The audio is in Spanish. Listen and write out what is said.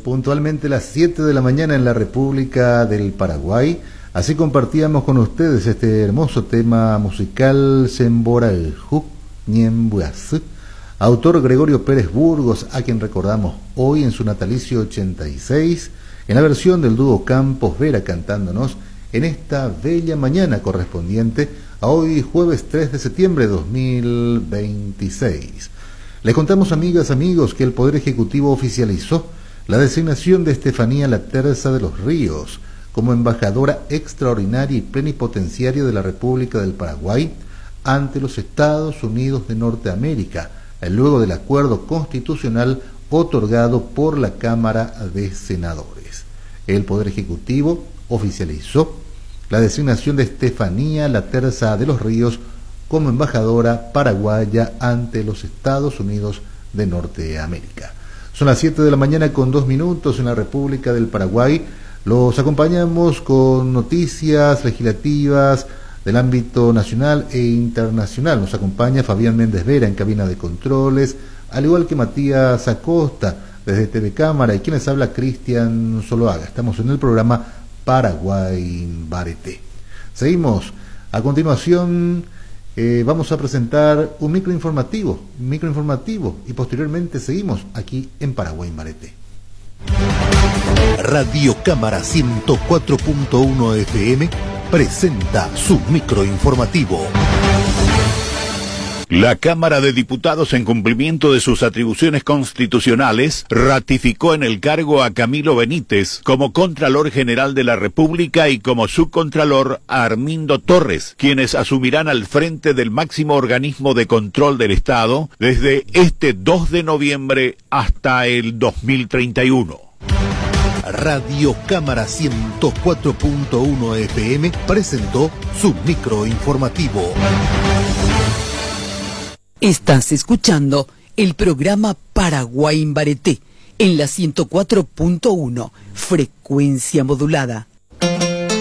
puntualmente las 7 de la mañana en la República del Paraguay. Así compartíamos con ustedes este hermoso tema musical Semboraljuk Ñembuaz, autor Gregorio Pérez Burgos, a quien recordamos hoy en su natalicio 86, en la versión del dúo Campos Vera cantándonos en esta bella mañana correspondiente a hoy jueves 3 de septiembre de 2026. Les contamos, amigas, amigos, que el Poder Ejecutivo oficializó la designación de Estefanía Laterza de los Ríos como embajadora extraordinaria y plenipotenciaria de la República del Paraguay ante los Estados Unidos de Norteamérica, luego del acuerdo constitucional otorgado por la Cámara de Senadores. El Poder Ejecutivo oficializó la designación de Estefanía Laterza de los Ríos como embajadora paraguaya ante los Estados Unidos de Norteamérica. Son las 7 de la mañana con 2 minutos en la República del Paraguay. Los acompañamos con noticias legislativas del ámbito nacional e internacional. Nos acompaña Fabián Méndez Vera en cabina de controles, al igual que Matías Acosta desde TV Cámara, y quien les habla, Cristian Zuluaga. Estamos en el programa Paraguay Bareté. Seguimos. A continuación vamos a presentar un microinformativo y posteriormente seguimos aquí en Paraguay Bareté. Radio Cámara 104.1 FM presenta su microinformativo. La Cámara de Diputados, en cumplimiento de sus atribuciones constitucionales, ratificó en el cargo a Camilo Benítez como Contralor General de la República y como Subcontralor a Armindo Torres, quienes asumirán al frente del máximo organismo de control del Estado desde este 2 de noviembre hasta el 2031. Radio Cámara 104.1 FM presentó su microinformativo. Estás escuchando el programa Paraguay Bareté en la 104.1, frecuencia modulada.